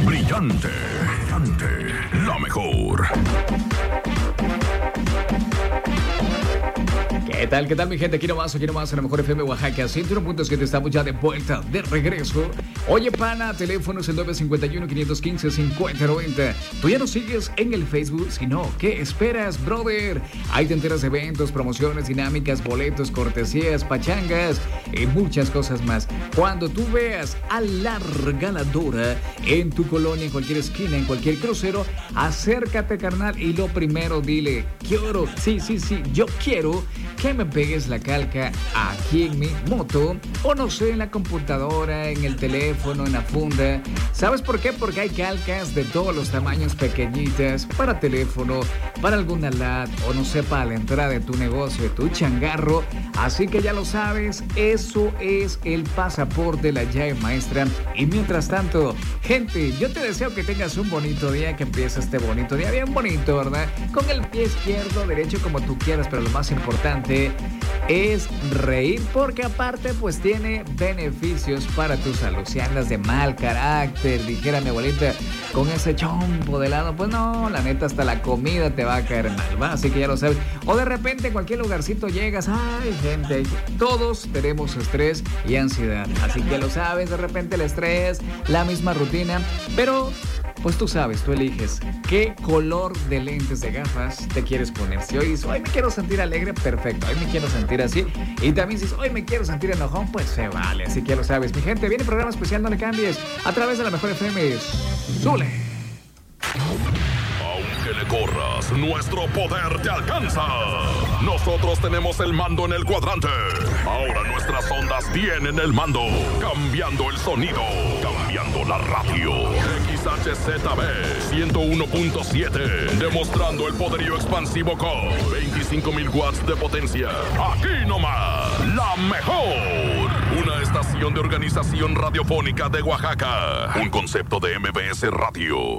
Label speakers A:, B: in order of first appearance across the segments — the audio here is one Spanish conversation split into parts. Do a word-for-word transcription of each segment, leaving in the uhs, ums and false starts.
A: Brillante, brillante, la mejor.
B: ¿Qué tal, qué tal, mi gente? Aquí nomás, aquí nomás, en la mejor F M Oaxaca, ciento uno punto siete, estamos ya de vuelta, de regreso. Oye, pana, teléfono es el nueve cinco uno, cinco uno cinco, cinco cero nueve cero. Tú ya nos sigues en el Facebook, si no, ¿qué esperas, brother? Ahí te enteras de eventos, promociones, dinámicas, boletos, cortesías, pachangas y muchas cosas más. Cuando tú veas a la regaladora en tu colonia, en cualquier esquina, en cualquier crucero, acércate, carnal, y lo primero dile, quiero, sí, sí, sí, yo quiero que me pegues la calca aquí en mi moto, o no sé, en la computadora, en el teléfono, en la funda. ¿Sabes por qué? Porque hay calcas de todos los tamaños, pequeñitas, para teléfono, para alguna L A D, o no sé, para la entrada de tu negocio, de tu changarro. Así que ya lo sabes, eso es el pasaporte, la llave maestra. Y mientras tanto, gente, yo te deseo que tengas un bonito día, que empieces este bonito día bien bonito, ¿verdad? Con el pie izquierdo, derecho, como tú quieras, pero lo más importante es reír, porque aparte pues tiene beneficios para tu salud. Si andas de mal carácter, dijera mi abuelita, con ese chompo de lado, pues no, la neta hasta la comida te va a caer mal, ¿va? Así que ya lo sabes. O de repente en cualquier lugarcito llegas, ay gente, todos tenemos estrés y ansiedad, así que ya lo sabes, de repente el estrés, la misma rutina, pero pues tú sabes, tú eliges qué color de lentes de gafas te quieres poner. Si hoy dices, hoy me quiero sentir alegre, perfecto, hoy me quiero sentir así. Y también si dices, hoy me quiero sentir enojón, pues se vale. Así que ya lo sabes, mi gente, viene programa especial, no le cambies, a través de la mejor F M. ¡Zule!
A: Aunque le corras, nuestro poder te alcanza. Nosotros tenemos el mando en el cuadrante. Ahora nuestras ondas tienen el mando, cambiando el sonido, cambiando la radio. X H Z B ciento uno punto siete, demostrando el poderío expansivo con veinticinco mil watts de potencia. Aquí nomás, la mejor. Una estación de Organización Radiofónica de Oaxaca. Un concepto de M B S Radio.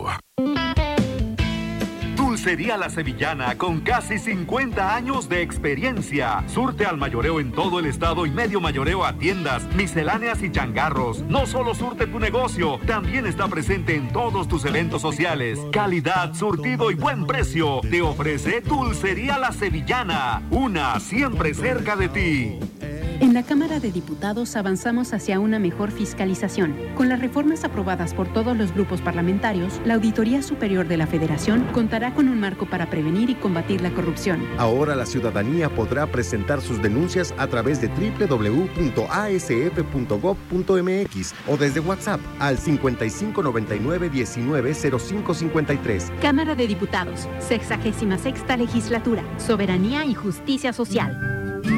C: Dulcería La Sevillana, con casi cincuenta años de experiencia. Surte al mayoreo en todo el estado y medio mayoreo a tiendas, misceláneas y changarros. No solo surte tu negocio, también está presente en todos tus eventos sociales. Calidad, surtido y buen precio. Te ofrece Dulcería La Sevillana, una siempre cerca de ti.
D: En la Cámara de Diputados avanzamos hacia una mejor fiscalización. Con las reformas aprobadas por todos los grupos parlamentarios, la Auditoría Superior de la Federación contará con un marco para prevenir y combatir la corrupción.
E: Ahora la ciudadanía podrá presentar sus denuncias a través de doble u doble u doble u punto a s f punto gob punto m x o desde WhatsApp al cincuenta y cinco noventa y nueve diecinueve cero cinco cincuenta y tres.
D: Cámara de Diputados, sexagésima sexta Legislatura, Soberanía y Justicia Social.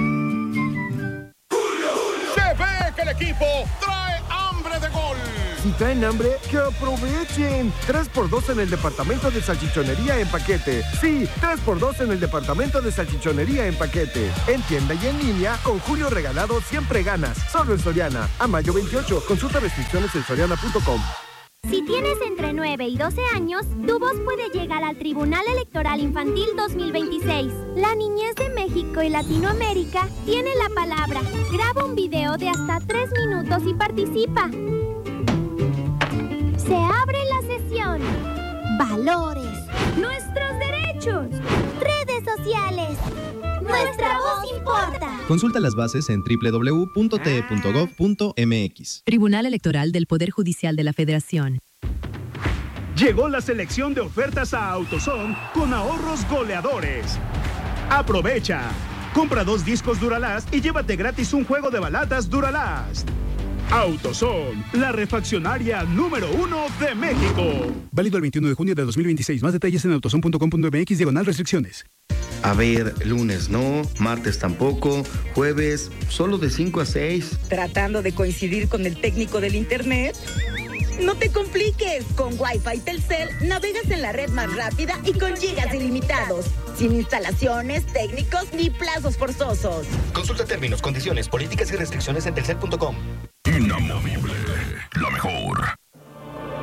F: El equipo trae hambre de gol.
G: Si traen hambre, que aprovechen. tres por dos en el departamento de salchichonería en paquete. Sí, tres por dos en el departamento de salchichonería en paquete. En tienda y en línea, con Julio Regalado siempre ganas. Solo en Soriana. A mayo veintiocho. Consulta restricciones en soriana punto com.
H: Si tienes entre nueve y doce años, tu voz puede llegar al Tribunal Electoral Infantil dos mil veintiséis. La niñez de México y Latinoamérica tiene la palabra. Graba un video de hasta tres minutos y participa. Se abre la sesión. Valores. Nuestros derechos. Redes sociales. Nuestra voz importa.
I: Consulta las bases en doble u doble u doble u punto t e punto gob punto m x.
D: Tribunal Electoral del Poder Judicial de la Federación.
J: Llegó la selección de ofertas a AutoZone con ahorros goleadores. Aprovecha. Compra dos discos Duralast y llévate gratis un juego de balatas Duralast. AutoZone, la refaccionaria número uno de México.
K: Válido el veintiuno de junio de dos mil veintiséis. Más detalles en autozone punto com punto m x diagonal restricciones.
L: A ver, lunes no, martes tampoco, jueves solo de cinco a seis.
M: ¿Tratando de coincidir con el técnico del internet? No te compliques, con Wi-Fi Telcel navegas en la red más rápida y con gigas ilimitados, sin instalaciones, técnicos ni plazos forzosos.
N: Consulta términos, condiciones, políticas y restricciones en telcel punto com.
A: Inamovible, la mejor.